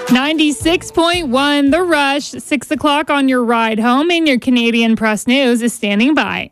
96.1 The Rush, 6 o'clock on your ride home, and your Canadian Press News is standing by.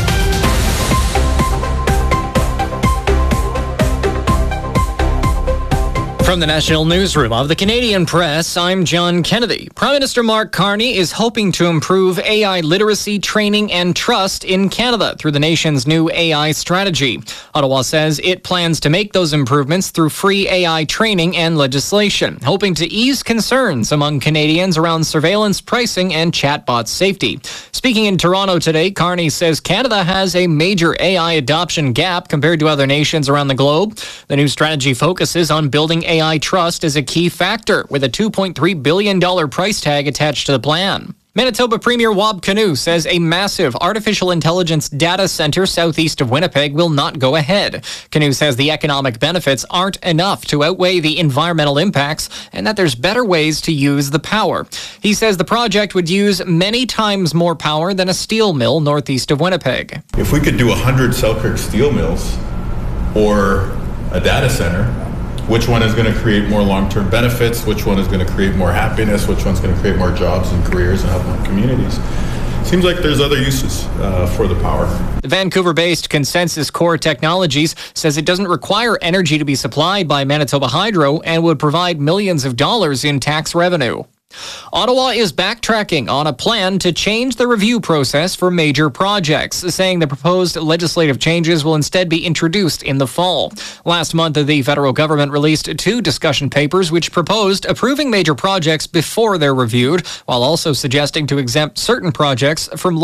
From the National Newsroom of the Canadian Press, I'm John Kennedy. Prime Minister Mark Carney is hoping to improve AI literacy, training, and trust in Canada through the nation's new AI strategy. Ottawa says it plans to make those improvements through free AI training and legislation, hoping to ease concerns among Canadians around surveillance pricing and chatbot safety. Speaking in Toronto today, Carney says Canada has a major AI adoption gap compared to other nations around the globe. The new strategy focuses on building AI trust as a key factor, with a $2.3 billion price tag attached to the plan. Manitoba Premier Wab Kinew says a massive artificial intelligence data center southeast of Winnipeg will not go ahead. Kinew says the economic benefits aren't enough to outweigh the environmental impacts and that there's better ways to use the power. He says the project would use many times more power than a steel mill northeast of Winnipeg. If we could do 100 Selkirk steel mills or a data center, which one is going to create more long-term benefits, which one is going to create more happiness, which one's going to create more jobs and careers and help more communities. Seems like there's other uses for the power. The Vancouver-based Consensus Core Technologies says it doesn't require energy to be supplied by Manitoba Hydro and would provide millions of dollars in tax revenue. Ottawa is backtracking on a plan to change the review process for major projects, saying the proposed legislative changes will instead be introduced in the fall. Last month, the federal government released 2 discussion papers which proposed approving major projects before they're reviewed, while also suggesting to exempt certain projects from